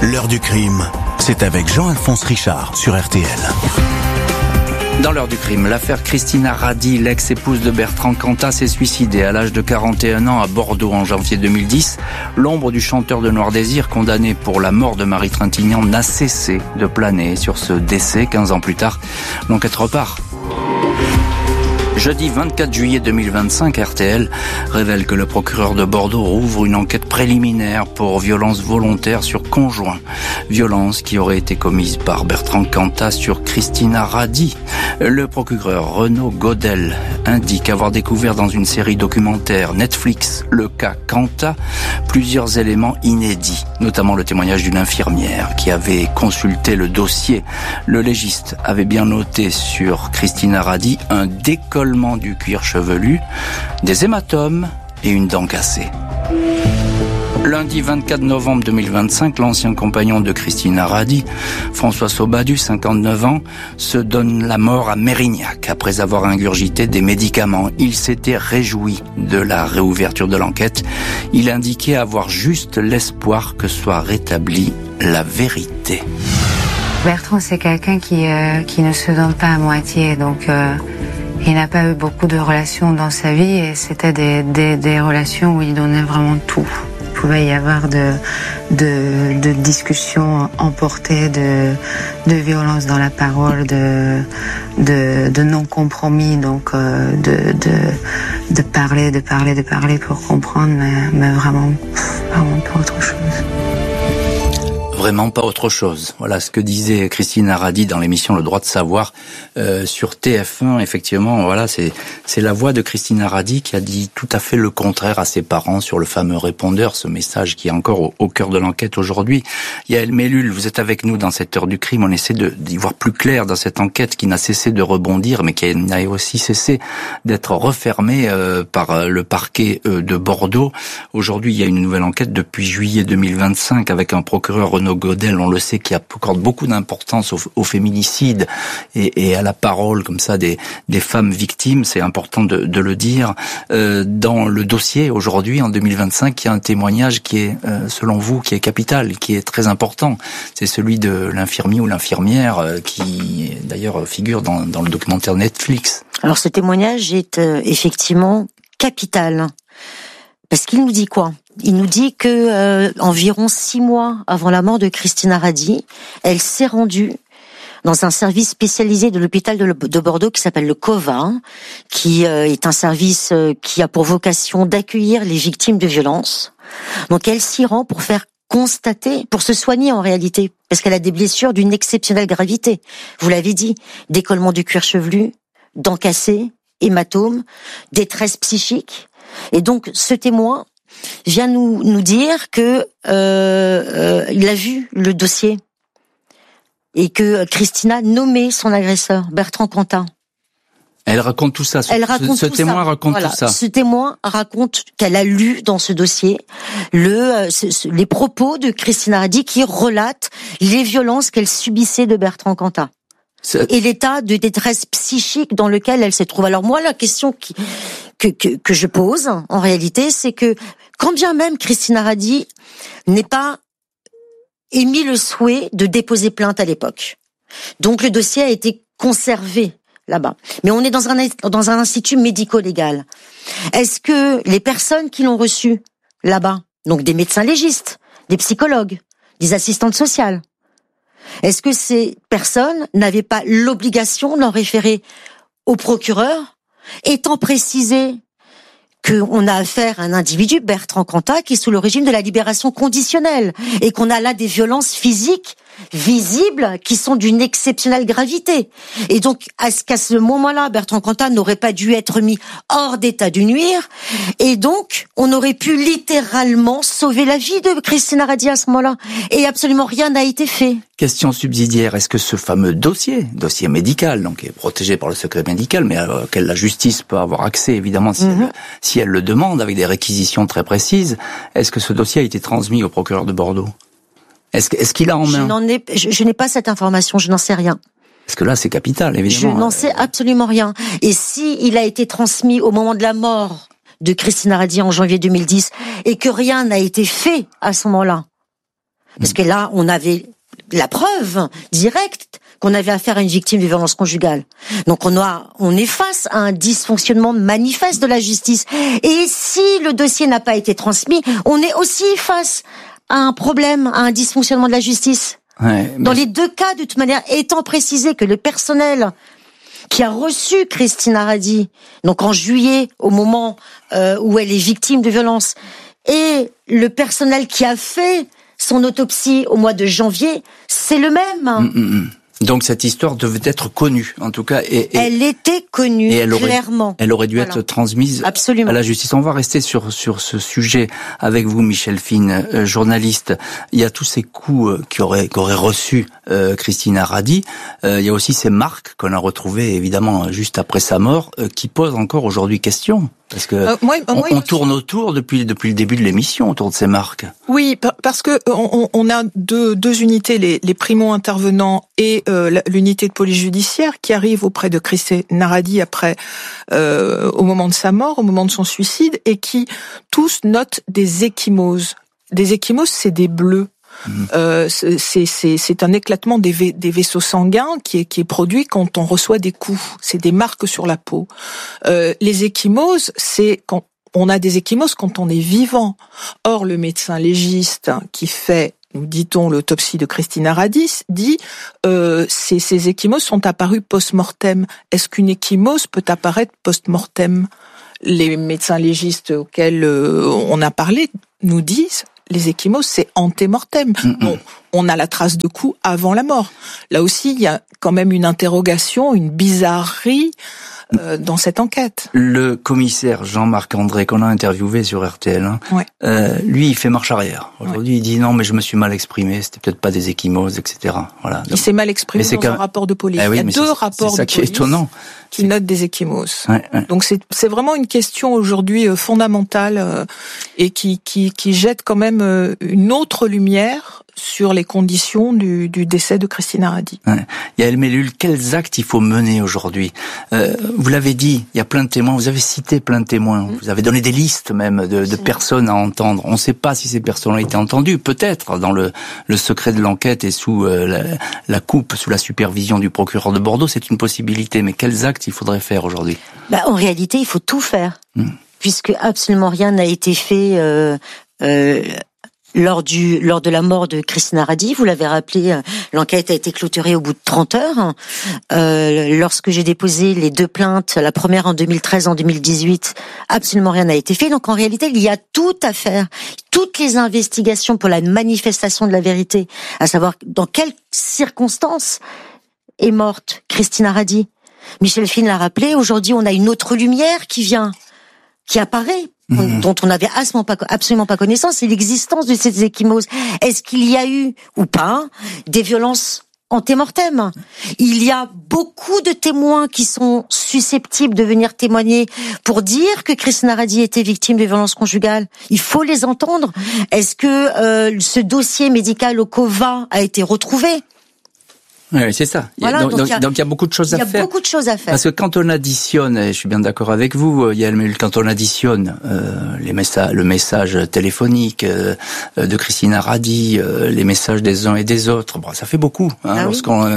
L'heure du crime, c'est avec Jean-Alphonse Richard sur RTL. Dans l'heure du crime, l'affaire Christina Radi, l'ex-épouse de Bertrand Cantat, s'est suicidée à l'âge de 41 ans à Bordeaux en janvier 2010. L'ombre du chanteur de Noir Désir, condamné pour la mort de Marie Trintignant, n'a cessé de planer sur ce décès. 15 ans plus tard, l'enquête repart. Jeudi 24 juillet 2025, RTL révèle que le procureur de Bordeaux rouvre une enquête préliminaire pour violence volontaire sur conjoint. Violence qui aurait été commise par Bertrand Cantat sur Christina Radi. Le procureur Renaud Godel indique avoir découvert dans une série documentaire Netflix, le cas Cantat, plusieurs éléments inédits, notamment le témoignage d'une infirmière qui avait consulté le dossier. Le légiste avait bien noté sur Christina Radi un décollement du cuir chevelu, des hématomes et une dent cassée. Lundi 24 novembre 2025, l'ancien compagnon de Christina Radi, François Sobadu, 59 ans, se donne la mort à Mérignac après avoir ingurgité des médicaments. Il s'était réjoui de la réouverture de l'enquête. Il indiquait avoir juste l'espoir que soit rétablie la vérité. Bertrand, c'est quelqu'un qui ne se donne pas à moitié, donc il n'a pas eu beaucoup de relations dans sa vie et c'était des relations où il donnait vraiment tout. Il pouvait y avoir de discussions emportées, de violence dans la parole, de non-compromis, donc de parler pour comprendre, mais vraiment pas autre chose. Vraiment pas autre chose. Voilà ce que disait Christina Radi dans l'émission Le Droit de Savoir sur TF1. Effectivement, voilà, c'est la voix de Christina Radi qui a dit tout à fait le contraire à ses parents sur le fameux répondeur, ce message qui est encore au cœur de l'enquête aujourd'hui. Yael Mellul, vous êtes avec nous dans cette heure du crime. On essaie d'y voir plus clair dans cette enquête qui n'a cessé de rebondir, mais qui n'a aussi cessé d'être refermée par le parquet de Bordeaux. Aujourd'hui, il y a une nouvelle enquête depuis juillet 2025 avec un procureur Renaud Godel, on le sait, qui accorde beaucoup d'importance au féminicide et à la parole comme ça des femmes victimes. C'est important de le dire. Dans le dossier aujourd'hui, en 2025, il y a un témoignage qui est, selon vous, qui est capital, qui est très important. C'est celui de l'infirmier ou l'infirmière qui, d'ailleurs, figure dans le documentaire Netflix. Alors, ce témoignage est effectivement capital. Parce qu'il nous dit quoi ? Il nous dit que environ 6 mois avant la mort de Christina Radi, elle s'est rendue dans un service spécialisé de l'hôpital de Bordeaux qui s'appelle le COVA, qui est un service qui a pour vocation d'accueillir les victimes de violences. Donc elle s'y rend pour faire constater, pour se soigner en réalité, parce qu'elle a des blessures d'une exceptionnelle gravité. Vous l'avez dit, décollement du cuir chevelu, dents cassées, hématomes, détresse psychique. Et donc ce témoin vient nous dire que il a vu le dossier et que Christina nommait son agresseur, Bertrand Cantat. Elle raconte tout ça. Ce témoin raconte tout ça. Ce témoin raconte qu'elle a lu dans ce dossier les propos de Christina Radi qui relatent les violences qu'elle subissait de Bertrand Cantat. Et l'état de détresse psychique dans lequel elle se trouve. Alors moi, la question que je pose, en réalité, c'est que quand bien même Christina Radi n'ait pas émis le souhait de déposer plainte à l'époque, donc le dossier a été conservé là-bas. Mais on est dans un institut médico-légal. Est-ce que les personnes qui l'ont reçu là-bas, donc des médecins légistes, des psychologues, des assistantes sociales, est-ce que ces personnes n'avaient pas l'obligation d'en référer au procureur, étant précisé qu'on a affaire à un individu, Bertrand Cantat, qui est sous le régime de la libération conditionnelle, et qu'on a là des violences physiques visibles qui sont d'une exceptionnelle gravité. Et donc, qu'à ce moment-là, Bertrand Cantat n'aurait pas dû être mis hors d'état de nuire, et donc, on aurait pu littéralement sauver la vie de Christina Radi à ce moment-là. Et absolument rien n'a été fait. Question subsidiaire, est-ce que ce fameux dossier médical, donc qui est protégé par le secret médical, mais auquel la justice peut avoir accès, évidemment, si elle le demande, avec des réquisitions très précises, est-ce que ce dossier a été transmis au procureur de Bordeaux ? Est-ce qu'il a en main ? Je n'ai pas cette information, je n'en sais rien. Parce que là, c'est capital, évidemment. Je n'en sais absolument rien. Et si il a été transmis au moment de la mort de Christina Radi en janvier 2010, et que rien n'a été fait à ce moment-là, Parce que là, on avait la preuve directe qu'on avait affaire à une victime de violence conjugale. Donc on est face à un dysfonctionnement manifeste de la justice. Et si le dossier n'a pas été transmis, on est aussi face à un problème, à un dysfonctionnement de la justice. Dans les deux cas, de toute manière, étant précisé que le personnel qui a reçu Christina Radi, donc en juillet, au moment où elle est victime de violence, et le personnel qui a fait son autopsie au mois de janvier, c'est le même. Donc cette histoire devait être connue, en tout cas. Elle était connue, clairement. Elle aurait dû être transmise à la justice. On va rester sur ce sujet avec vous, Michel Fine, journaliste. Il y a tous ces coups qu'aurait reçu Christina Radi. Il y a aussi ces marques qu'on a retrouvées, évidemment, juste après sa mort, qui posent encore aujourd'hui question. Parce que on tourne autour depuis le début de l'émission autour de ces marques. Oui, parce que on a deux unités, les primo-intervenants et l'unité de police judiciaire qui arrivent auprès de Christina Radi après, au moment de sa mort, au moment de son suicide, et tous notent des ecchymoses. Des ecchymoses, c'est des bleus. C'est un éclatement des vaisseaux sanguins qui est produit quand on reçoit des coups. C'est des marques sur la peau. Les ecchymoses, c'est quand on a des ecchymoses quand on est vivant. Or, le médecin légiste qui fait, nous dit-on, l'autopsie de Christina Radi dit ces ecchymoses sont apparues post-mortem. Est-ce qu'une ecchymose peut apparaître post-mortem ? Les médecins légistes auxquels on a parlé nous disent les ecchymoses, c'est antémortem. Bon, on a la trace de coup avant la mort. Là aussi, il y a quand même une interrogation, une bizarrerie dans cette enquête. Le commissaire Jean-Marc André, qu'on a interviewé sur RTL, lui, il fait marche arrière. Aujourd'hui, il dit non, mais je me suis mal exprimé, c'était peut-être pas des ecchymoses, etc. Voilà. Il s'est mal exprimé dans un rapport de police. Il y a deux rapports de police étonnant. Qui notent des ecchymoses. Donc c'est vraiment une question aujourd'hui fondamentale et qui jette quand même une autre lumière sur les conditions du décès de Christina Radi. Yael Mellul, quels actes il faut mener aujourd'hui ? Vous l'avez dit, il y a plein de témoins, vous avez cité plein de témoins, vous avez donné des listes même de personnes à entendre. On ne sait pas si ces personnes ont été entendues, peut-être dans le secret de l'enquête et sous la coupe, sous la supervision du procureur de Bordeaux, c'est une possibilité. Mais quels actes il faudrait faire aujourd'hui ? En réalité, il faut tout faire, puisque absolument rien n'a été fait lors de la mort de Christina Radi. Vous l'avez rappelé, l'enquête a été clôturée au bout de 30 heures. Lorsque j'ai déposé les deux plaintes, la première en 2013, en 2018, absolument rien n'a été fait. Donc en réalité, il y a tout à faire. Toutes les investigations pour la manifestation de la vérité, à savoir dans quelles circonstances est morte Christina Radi. Michel Fine l'a rappelé, aujourd'hui on a une autre lumière qui apparaît, dont on n'avait absolument pas connaissance, c'est l'existence de ces ecchymoses. Est-ce qu'il y a eu, ou pas, des violences antémortem ? Il y a beaucoup de témoins qui sont susceptibles de venir témoigner pour dire que Christina Radi était victime de violences conjugales. Il faut les entendre. Est-ce que ce dossier médical au COVA a été retrouvé ? Oui, c'est ça. Donc il y a beaucoup de choses à faire. Il y a beaucoup de choses à faire. Parce que quand on additionne, et je suis bien d'accord avec vous, Yael Mellul, quand on additionne le message téléphonique de Christina Radi, les messages des uns et des autres, ça fait beaucoup. Lorsqu'on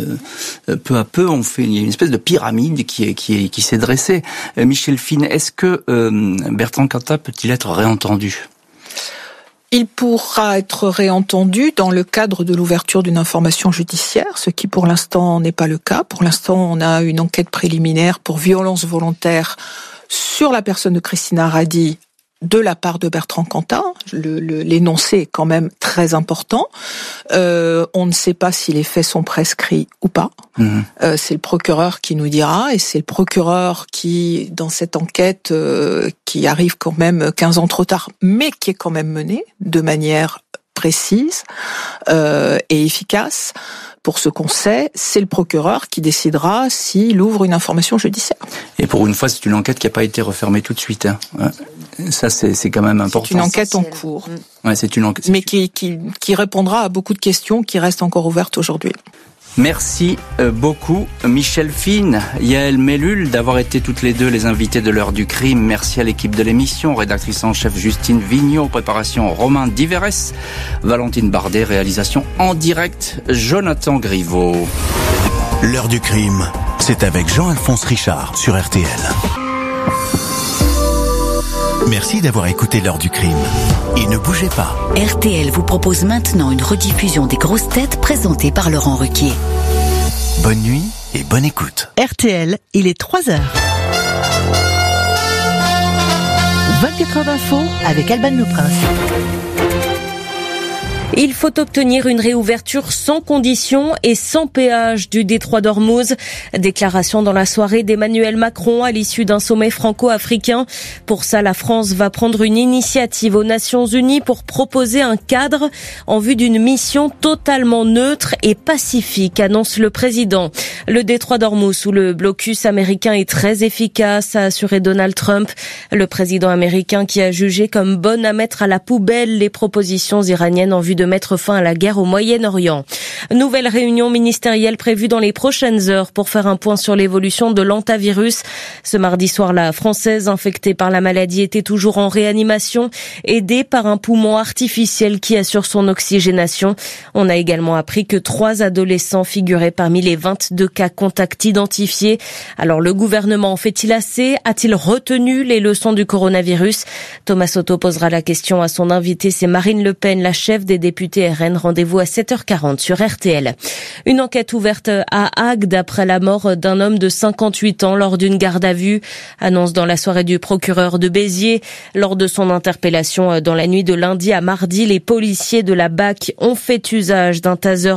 peu à peu, il y a une espèce de pyramide qui s'est dressée. Michel Fine, est-ce que Bertrand Cantat peut-il être réentendu ? Il pourra être réentendu dans le cadre de l'ouverture d'une information judiciaire, ce qui pour l'instant n'est pas le cas. Pour l'instant, on a une enquête préliminaire pour violence volontaire sur la personne de Christina Radi de la part de Bertrand Cantat. L'énoncé est quand même très important. On ne sait pas si les faits sont prescrits ou pas. C'est le procureur qui nous dira, et c'est le procureur qui, dans cette enquête qui arrive quand même 15 ans trop tard, mais qui est quand même menée de manière précise et efficace. Pour ce qu'on sait, c'est le procureur qui décidera s'il ouvre une information judiciaire. Et pour une fois, c'est une enquête qui n'a pas été refermée tout de suite. Ça, c'est quand même important. C'est une enquête en cours. Ouais, c'est une enquête. Mais qui répondra à beaucoup de questions qui restent encore ouvertes aujourd'hui. Merci beaucoup Michel Fine, Yael Mellul d'avoir été toutes les deux les invités de l'heure du crime. Merci à l'équipe de l'émission, rédactrice en chef Justine Vignot, préparation Romain Diverès, Valentine Bardet, réalisation en direct Jonathan Griveaux. L'heure du crime, c'est avec Jean-Alphonse Richard sur RTL. Merci d'avoir écouté l'heure du crime. Et ne bougez pas. RTL vous propose maintenant une rediffusion des grosses têtes présentées par Laurent Ruquier. Bonne nuit et bonne écoute. RTL, il est 3h. 24 heures d'info avec Alban Le Prince. Il faut obtenir une réouverture sans condition et sans péage du détroit d'Ormuz. Déclaration dans la soirée d'Emmanuel Macron à l'issue d'un sommet franco-africain. Pour ça, la France va prendre une initiative aux Nations Unies pour proposer un cadre en vue d'une mission totalement neutre et pacifique, annonce le président. Le détroit d'Ormuz sous le blocus américain est très efficace, a assuré Donald Trump. Le président américain qui a jugé comme bonne à mettre à la poubelle les propositions iraniennes en vue de mettre fin à la guerre au Moyen-Orient. Nouvelle réunion ministérielle prévue dans les prochaines heures pour faire un point sur l'évolution de l'hantavirus. Ce mardi soir, la Française infectée par la maladie était toujours en réanimation, aidée par un poumon artificiel qui assure son oxygénation. On a également appris que 3 adolescents figuraient parmi les 22 cas contacts identifiés. Alors le gouvernement en fait-il assez? A-t-il retenu les leçons du coronavirus? Thomas Soto posera la question à son invité, c'est Marine Le Pen, la chef des députés RN. Rendez-vous à 7h40 sur RTL. Une enquête ouverte à Agde après la mort d'un homme de 58 ans lors d'une garde à vue. Annonce dans la soirée du procureur de Béziers. Lors de son interpellation dans la nuit de lundi à mardi, les policiers de la BAC ont fait usage d'un taser